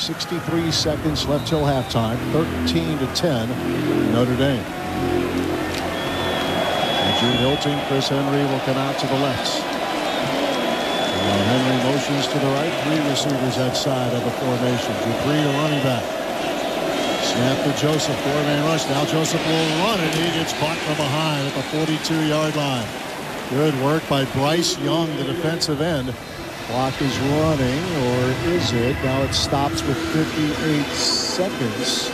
63 seconds left till halftime. 13-10 Notre Dame. Eugene Hilton, Chris Henry looking out to the left. Henry motions to the right. 3 receivers outside of the formation. Dupree, the running back. Snap to Joseph. 4-man rush. Now Joseph will run, and he gets caught from behind at the 42-yard line. Good work by Bryce Young, the defensive end. Clock is running, or is it? Now it stops with 58 seconds.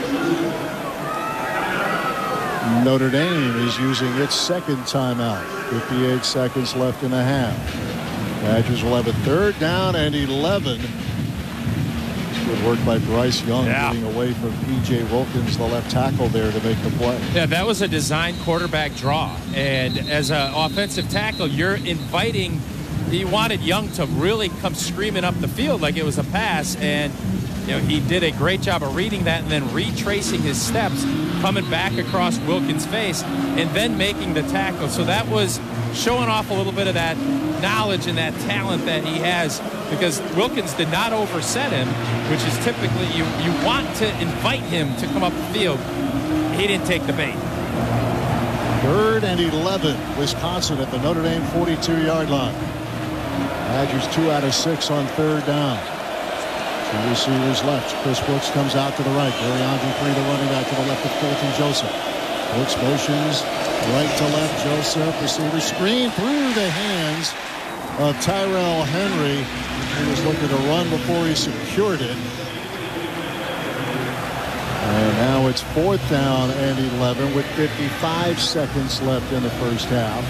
Notre Dame is using its second timeout. 58 seconds left in the half. Badgers will have a 3rd down and 11. Good work by Bryce Young, getting away from P.J. Wilkins, the left tackle there, to make the play. Yeah, that was a design quarterback draw. And as an offensive tackle, you're inviting, he wanted Young to really come screaming up the field like it was a pass. And, you know, he did a great job of reading that and then retracing his steps, coming back across Wilkins' face, and then making the tackle. So that was showing off a little bit of that knowledge and that talent that he has, because Wilkins did not overset him, which is typically you want to invite him to come up the field. He didn't take the bait. 3rd and 11, Wisconsin at the Notre Dame 42-yard line. Badgers 2 out of 6 on 3rd down. 2 receivers left. Chris Brooks comes out to the right. Darian Dupree, the running back, to the left of Fulton Joseph. Brooks motions right to left. Joseph, receiver screen through the hands of Tyrell Henry. He was looking to run before he secured it. And now it's 4th down and 11 with 55 seconds left in the first half.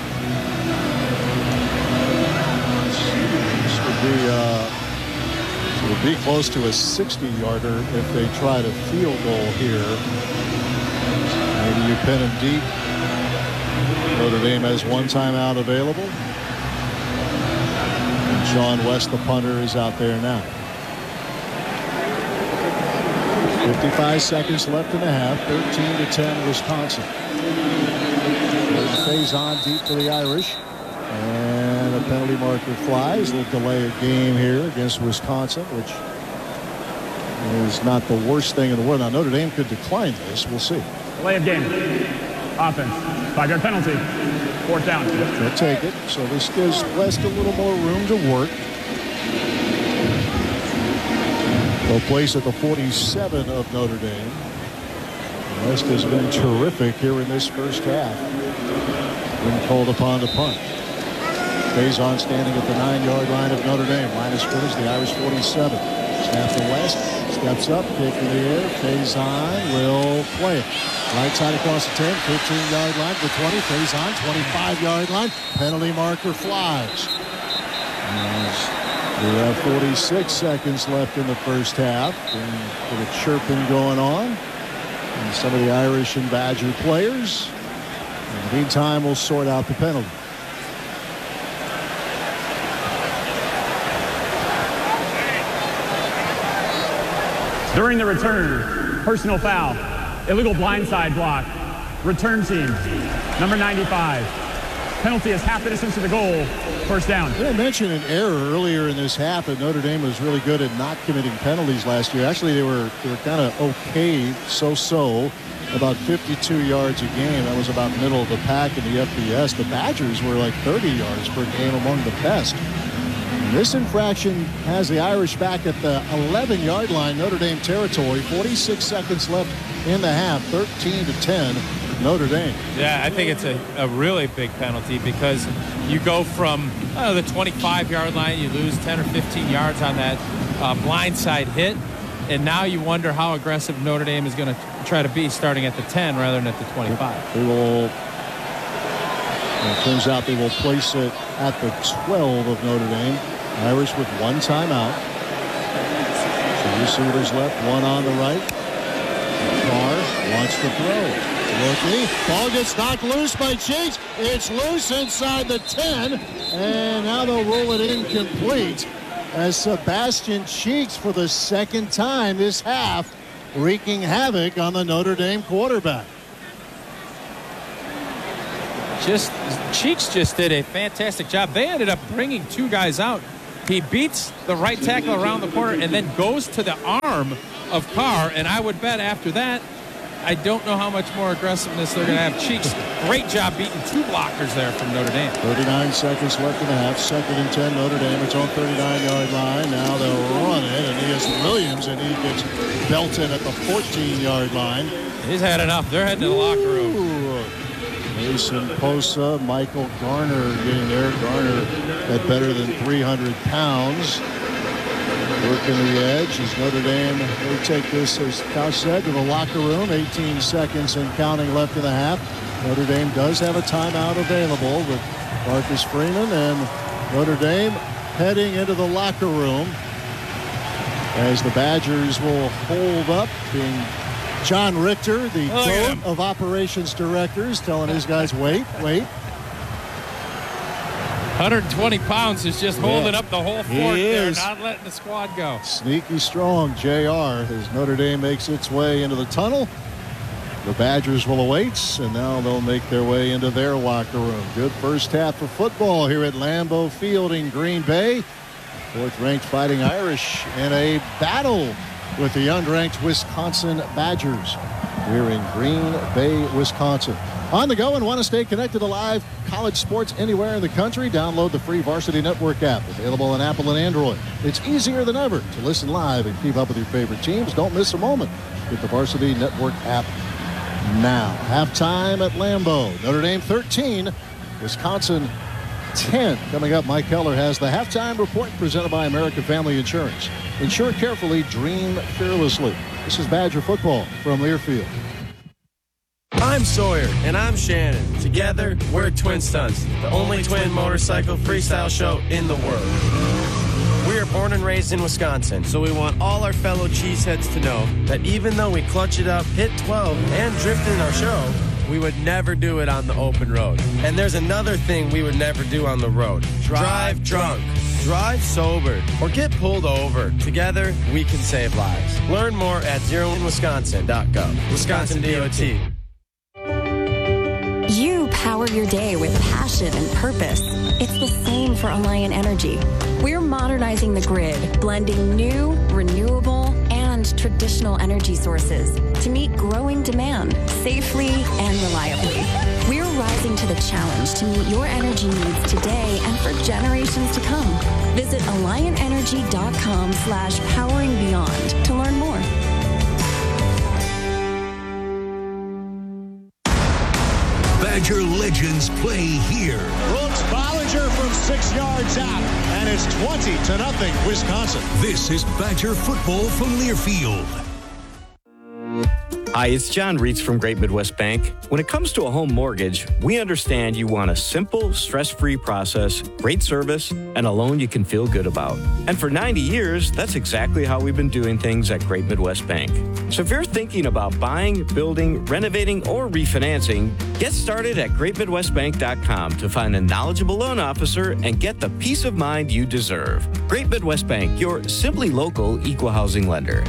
This would be close to a 60-yarder if they tried a field goal here. Maybe you pin him deep. Notre Dame has 1 timeout available. And Sean West, the punter, is out there now. 55 seconds left in the half. 13-10 Wisconsin. Faison deep for the Irish. And a penalty marker flies. A little delay of game here against Wisconsin, which is not the worst thing in the world. Now, Notre Dame could decline this. We'll see. Delay of game. Offense. 5-yard penalty. 4th down. They'll take it. So this gives West a little more room to work. They'll place at the 47 of Notre Dame. West has been terrific here in this first half. Been called upon to punt. Faison standing at the 9-yard line of Notre Dame. Line of scrimmage, the Irish 47. Snap to West. Steps up, kick in the air. Faison will play it. Right side across the 10, 15-yard line to 20. Faison, 25-yard line. Penalty marker flies. We have 46 seconds left in the first half. And with a chirping going on. And some of the Irish and Badger players. In the meantime, we'll sort out the penalty. During the return, personal foul, illegal blindside block, return team, number 95. Penalty is half the distance to the goal, 1st down. I mentioned an error earlier in this half that Notre Dame was really good at not committing penalties last year. Actually, they were kind of okay, so-so, about 52 yards a game. That was about middle of the pack in the FBS. The Badgers were like 30 yards per game, among the best. This infraction has the Irish back at the 11-yard line, Notre Dame territory. 46 seconds left in the half. 13-10 Notre Dame. Yeah, I think it's a really big penalty, because you go from the 25-yard line, you lose 10 or 15 yards on that blindside hit, and now you wonder how aggressive Notre Dame is going to try to be starting at the 10 rather than at the 25. They will, it turns out they will place it at the 12 of Notre Dame. Irish with 1 timeout. 2 receivers left, 1 on the right. Carr wants to throw. Looking. Ball gets knocked loose by Cheeks. It's loose inside the 10. And now they'll roll it incomplete as Sebastian Cheeks, for the 2nd time this half, wreaking havoc on the Notre Dame quarterback. Cheeks just did a fantastic job. They ended up bringing 2 guys out He beats the right tackle around the corner and then goes to the arm of Carr. And I would bet after that, I don't know how much more aggressiveness they're going to have. Cheeks, great job beating 2 blockers there from Notre Dame. 39 seconds left in the half. 2nd and 10, Notre Dame. It's on 39-yard line. Now they'll run it, and he is Williams, and he gets belted at the 14-yard line. He's had enough. They're heading to the locker room. Ooh. Mason Posa, Michael Garner getting there. Garner at better than 300 pounds. Working the edge as Notre Dame, they take this, as Couch said, to the locker room. 18 seconds and counting left in the half. Notre Dame does have a timeout available with Marcus Freeman, and Notre Dame heading into the locker room as the Badgers will hold up, being John Richter, the GOAT of operations directors, telling his guys, wait. 120 pounds is just holding up the whole fort there, is. not letting the squad go. Sneaky strong, JR, as Notre Dame makes its way into the tunnel. The Badgers will await, and now they'll make their way into their locker room. Good first half of football here at Lambeau Field in Green Bay. 4th-ranked Fighting Irish in a battle with the unranked Wisconsin Badgers here in Green Bay, Wisconsin. On the go and want to stay connected to live college sports anywhere in the country? Download the free Varsity Network app, available on Apple and Android. It's easier than ever to listen live and keep up with your favorite teams. Don't miss a moment. Get the Varsity Network app now. Halftime at Lambeau. Notre Dame 13, Wisconsin 10. Coming up, Mike Heller has the halftime report presented by American Family Insurance. Insure carefully, dream fearlessly. This is Badger football from Learfield. I'm Sawyer, and I'm Shannon. Together, we're Twin Stunts, the only twin motorcycle freestyle show in the world. We are born and raised in Wisconsin, so we want all our fellow cheeseheads to know that even though we clutch it up, hit 12, and drift in our show, we would never do it on the open road. And there's another thing we would never do on the road. Drive drunk. Drive sober or get pulled over. Together, we can save lives. Learn more at zeroinwisconsin.gov. Wisconsin DOT. You power your day with passion and purpose. It's the same for Alliant Energy. We're modernizing the grid, blending new, renewable, and traditional energy sources to meet growing demand safely and reliably. We're rising to the challenge to meet your energy needs today and for generations to come. Visit AlliantEnergy.com/poweringBeyond to learn more. Badger legends play here. Brooks Bollinger from 6 yards out, and it's 20-0 Wisconsin. This is Badger football from Learfield. Hi, it's John Reitz from Great Midwest Bank. When it comes to a home mortgage, we understand you want a simple, stress-free process, great service, and a loan you can feel good about. And for 90 years, that's exactly how we've been doing things at Great Midwest Bank. So if you're thinking about buying, building, renovating, or refinancing, get started at GreatMidwestBank.com to find a knowledgeable loan officer and get the peace of mind you deserve. Great Midwest Bank, your simply local equal housing lender.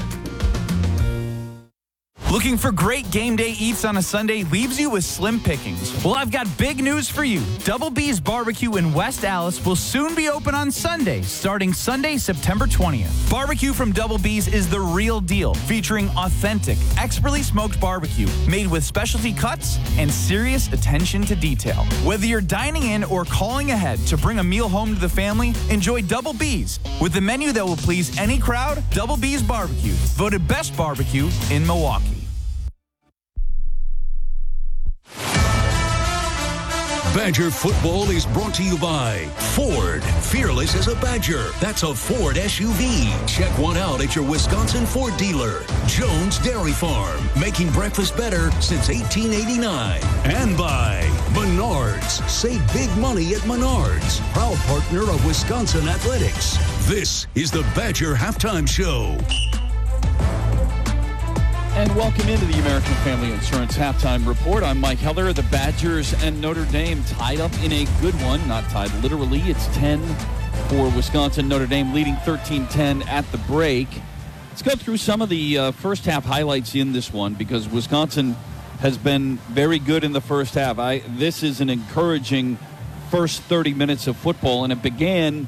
Looking for great game day eats on a Sunday leaves you with slim pickings. Well, I've got big news for you. Double B's Barbecue in West Allis will soon be open on Sunday, starting Sunday, September 20th. Barbecue from Double B's is the real deal, featuring authentic, expertly smoked barbecue made with specialty cuts and serious attention to detail. Whether you're dining in or calling ahead to bring a meal home to the family, enjoy Double B's. With a menu that will please any crowd, Double B's Barbecue, voted best barbecue in Milwaukee. Badger football is brought to you by Ford. Fearless as a Badger. That's a Ford SUV. Check one out at your Wisconsin Ford dealer. Jones Dairy Farm. Making breakfast better since 1889. And by Menards. Save big money at Menards. Proud partner of Wisconsin Athletics. This is the Badger Halftime Show. And welcome into the American Family Insurance Halftime Report. I'm Mike Heller. The Badgers and Notre Dame tied up in a good one. Not tied literally. It's 10 for Wisconsin. Notre Dame leading 13-10 at the break. Let's go through some of the first half highlights in this one because Wisconsin has been very good in the first half. This is an encouraging first 30 minutes of football, and it began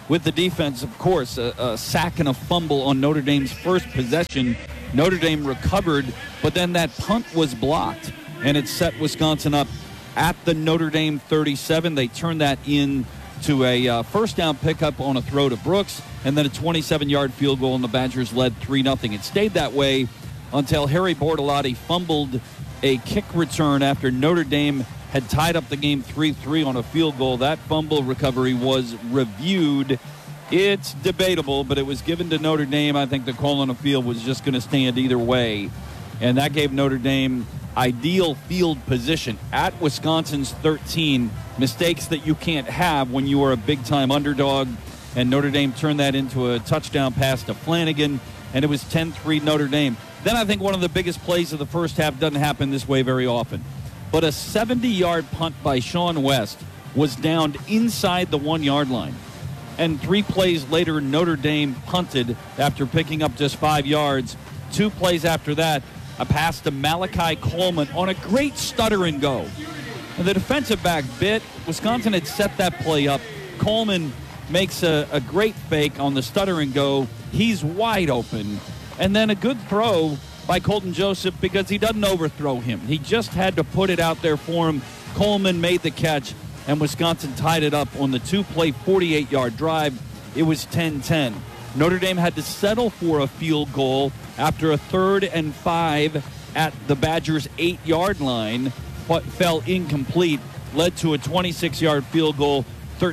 with the defense, of course, a sack and a fumble on Notre Dame's first possession. Notre Dame recovered, but then that punt was blocked, and it set Wisconsin up at the Notre Dame 37. They turned that into a first down pickup on a throw to Brooks, and then a 27-yard field goal, and the Badgers led 3-0. It stayed that way until Harry Bortolotti fumbled a kick return after Notre Dame had tied up the game 3-3 on a field goal. That fumble recovery was reviewed. It's debatable, but it was given to Notre Dame. I think the call on the field was just going to stand either way, and that gave Notre Dame ideal field position at Wisconsin's 13. Mistakes that you can't have when you are a big-time underdog, and Notre Dame turned that into a touchdown pass to Flanagan, and it was 10-3 Notre Dame. Then I think one of the biggest plays of the first half doesn't happen this way very often, but a 70-yard punt by Sean West was downed inside the 1-yard line. And 3 plays later, Notre Dame punted after picking up just 5 yards. 2 plays after that, a pass to Malachi Coleman on a great stutter and go. And the defensive back bit. Wisconsin had set that play up. Coleman makes a great fake on the stutter and go. He's wide open. And then a good throw by Colton Joseph because he doesn't overthrow him. He just had to put it out there for him. Coleman made the catch, and Wisconsin tied it up on the 2-play 48-yard drive. It was 10-10. Notre Dame had to settle for a field goal after a 3rd and 5 at the Badgers' 8-yard line, but fell incomplete, led to a 26-yard field goal,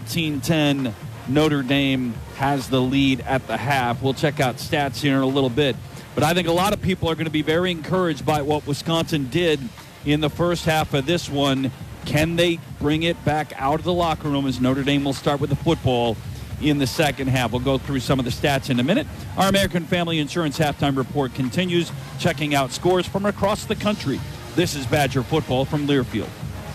13-10. Notre Dame has the lead at the half. We'll check out stats here in a little bit. But I think a lot of people are going to be very encouraged by what Wisconsin did in the first half of this one. Can they bring it back out of the locker room as Notre Dame will start with the football in the second half? We'll go through some of the stats in a minute. Our American Family Insurance halftime report continues, checking out scores from across the country. This is Badger football from Learfield.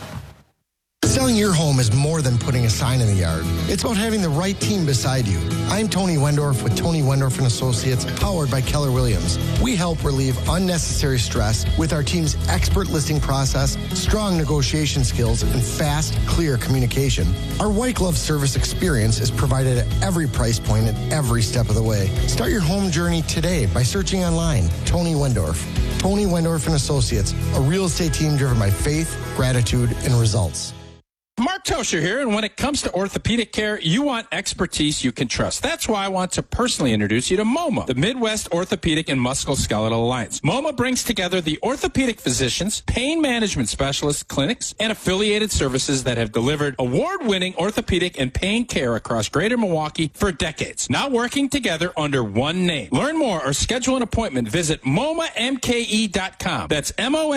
Selling your home is more than putting a sign in the yard. It's about having the right team beside you. I'm Tony Wendorf with Tony Wendorf & Associates, powered by Keller Williams. We help relieve unnecessary stress with our team's expert listing process, strong negotiation skills, and fast, clear communication. Our white glove service experience is provided at every price point and every step of the way. Start your home journey today by searching online. Tony Wendorf. Tony Wendorf & Associates, a real estate team driven by faith, gratitude, and results. Mark Tosher here, and when it comes to orthopedic care, you want expertise you can trust. That's why I want to personally introduce you to MoMA, the Midwest Orthopedic and Musculoskeletal Alliance. MoMA brings together the orthopedic physicians, pain management specialists, clinics, and affiliated services that have delivered award-winning orthopedic and pain care across Greater Milwaukee for decades. Now working together under one name. Learn more or schedule an appointment. Visit MoMaMKE.com. That's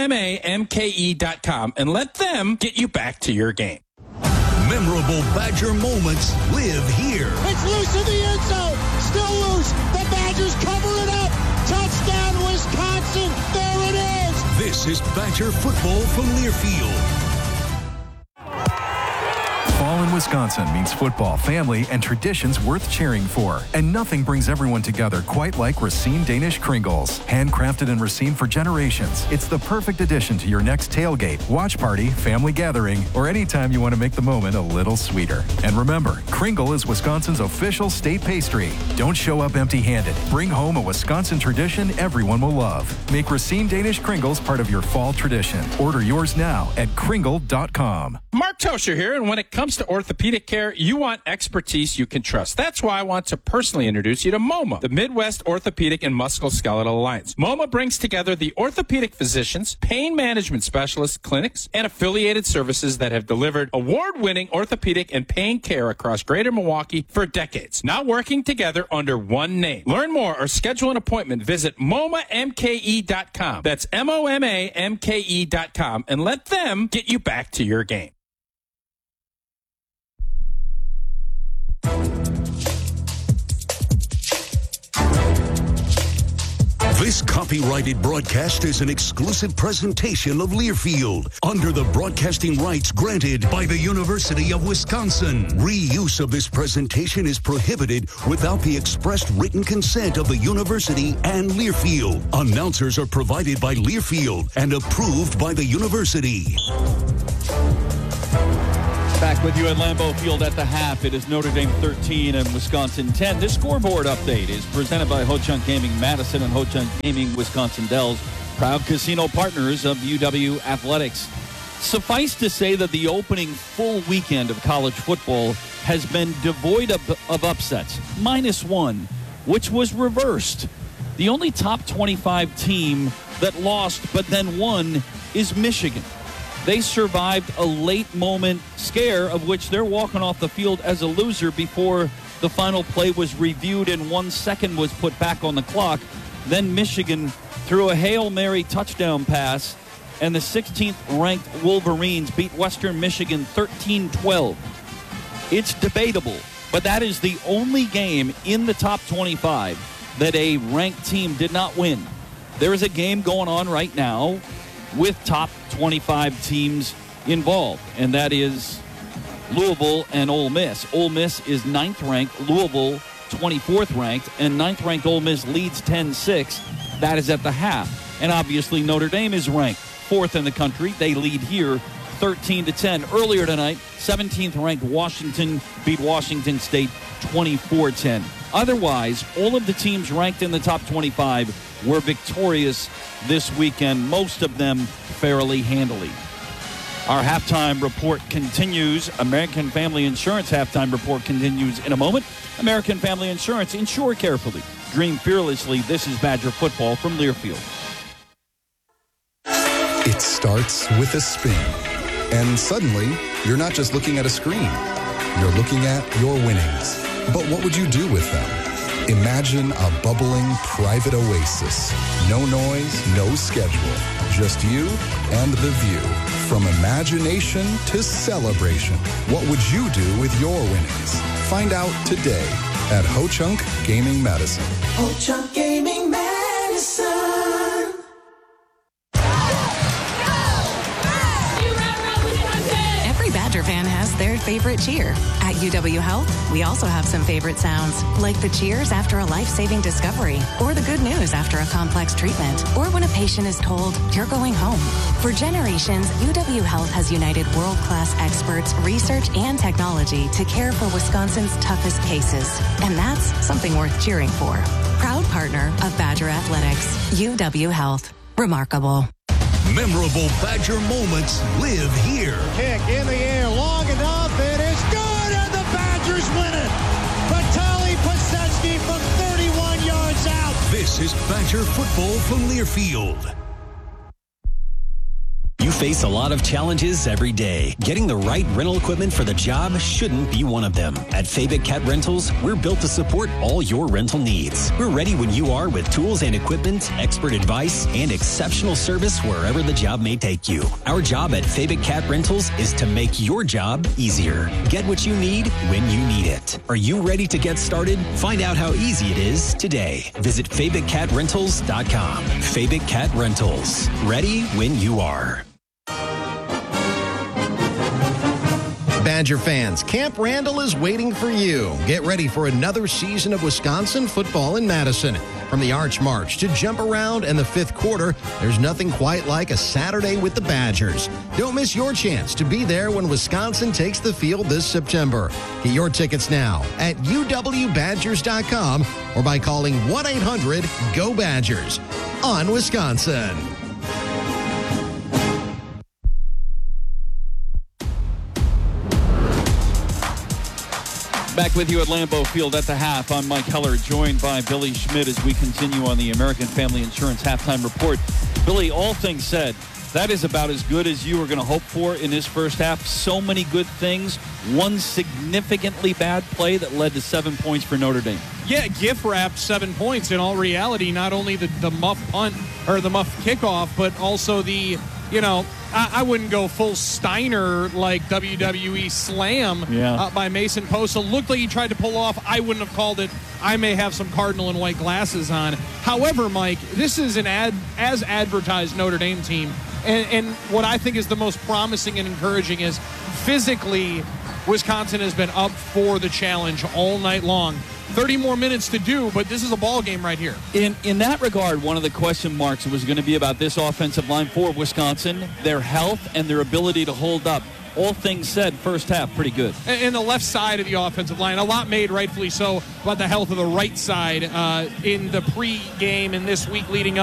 MoMaMKE.com, and let them get you back to your game. Memorable Badger moments live here. It's loose in the end zone. Still loose. The Badgers cover it up. Touchdown, Wisconsin. There it is. This is Badger football from Learfield. Fall in Wisconsin means football, family, and traditions worth cheering for. And nothing brings everyone together quite like Racine Danish Kringles. Handcrafted in Racine for generations, it's the perfect addition to your next tailgate, watch party, family gathering, or anytime you want to make the moment a little sweeter. And remember, Kringle is Wisconsin's official state pastry. Don't show up empty-handed. Bring home a Wisconsin tradition everyone will love. Make Racine Danish Kringles part of your fall tradition. Order yours now at kringle.com. Mark Tosher here, and when it comes to orthopedic care, you want expertise you can trust. That's why I want to personally introduce you to MoMA, the Midwest Orthopedic and Musculoskeletal Alliance. MoMA brings together the orthopedic physicians, pain management specialists, clinics, and affiliated services that have delivered award-winning orthopedic and pain care across Greater Milwaukee for decades. Now working together under one name. Learn more or schedule an appointment. Visit MoMaMKE.com. That's MoMaMKE.com, and let them get you back to your game. This copyrighted broadcast is an exclusive presentation of Learfield under the broadcasting rights granted by the University of Wisconsin. Reuse of this presentation is prohibited without the expressed written consent of the university and Learfield. Announcers are provided by Learfield and approved by the university. Back with you at Lambeau Field at the half. It is Notre Dame 13 and Wisconsin 10. This scoreboard update is presented by Ho-Chunk Gaming Madison and Ho-Chunk Gaming Wisconsin Dells, proud casino partners of UW Athletics. Suffice to say that the opening full weekend of college football has been devoid of upsets. -1, which was reversed. The only top 25 team that lost but then won is Michigan. They survived a late moment scare of which they're walking off the field as a loser before the final play was reviewed and 1 second was put back on the clock. Then Michigan threw a Hail Mary touchdown pass, and the 16th ranked Wolverines beat Western Michigan 13-12. It's debatable, but that is the only game in the top 25 that a ranked team did not win. There is a game going on right now with top 25 teams involved, and that is Louisville and Ole Miss. Ole Miss is 9th ranked, Louisville 24th ranked, and 9th ranked Ole Miss leads 10-6. That is at the half. And obviously Notre Dame is ranked 4th in the country. They lead here 13-10. Earlier tonight, 17th ranked Washington beat Washington State 24-10. Otherwise, all of the teams ranked in the top 25 were victorious this weekend, most of them fairly handily. Our halftime report continues. American Family Insurance halftime report continues in a moment. American Family Insurance, insure carefully, dream fearlessly. This is Badger football from Learfield. It starts with a spin, and suddenly you're not just looking at a screen, you're looking at your winnings. But what would you do with them? Imagine a bubbling private oasis. No noise, no schedule. Just you and the view. From imagination to celebration. What would you do with your winnings? Find out today at Ho-Chunk Gaming Madison. Ho-Chunk Gaming Madison. Every Badger fan has their favorite cheer. At UW Health, we also have some favorite sounds, like the cheers after a life-saving discovery, or the good news after a complex treatment, or when a patient is told, you're going home. For generations, UW Health has united world-class experts, research, and technology to care for Wisconsin's toughest cases. And that's something worth cheering for. Proud partner of Badger Athletics, UW Health. Remarkable. Memorable Badger moments live here. Kick in the air, long enough, it is good, and the Badgers win it. Vitaly Posetsky from 31 yards out. This is Badger football from Learfield. You face a lot of challenges every day. Getting the right rental equipment for the job shouldn't be one of them. At Fabic Cat Rentals, we're built to support all your rental needs. We're ready when you are with tools and equipment, expert advice, and exceptional service wherever the job may take you. Our job at Fabic Cat Rentals is to make your job easier. Get what you need when you need it. Are you ready to get started? Find out how easy it is today. Visit FabicCatRentals.com. Fabic Cat Rentals. Ready when you are. Badger fans, Camp Randall is waiting for you. Get ready for another season of Wisconsin football in Madison. From the Arch March to Jump Around and the fifth quarter, there's nothing quite like a Saturday with the Badgers. Don't miss your chance to be there when Wisconsin takes the field this September. Get your tickets now at uwbadgers.com or by calling 1-800-GO-BADGERS on Wisconsin. Back with you at Lambeau Field at the half. I'm Mike Heller, joined by Billy Schmidt as we continue on the American Family Insurance halftime report. Billy, all things said, that is about as good as you were going to hope for in this first half. So many good things. One significantly bad play that led to 7 points for Notre Dame. Yeah, gift wrapped 7 points. In all reality, not only the muff punt or the muff kickoff, but also the, I wouldn't go full Steiner like WWE slam by Mason Posa. Looked like he tried to pull off. I wouldn't have called it. I may have some cardinal and white glasses on. However, Mike, this is an as advertised Notre Dame team. And what I think is the most promising and encouraging is physically Wisconsin has been up for the challenge all night long. 30 more minutes to do, but this is a ball game right here. In that regard, one of the question marks was going to be about this offensive line for Wisconsin, their health and their ability to hold up. all things said, first half, pretty good. And the left side of the offensive line, a lot made, rightfully so, about the health of the right side in the pre-game and this week leading up.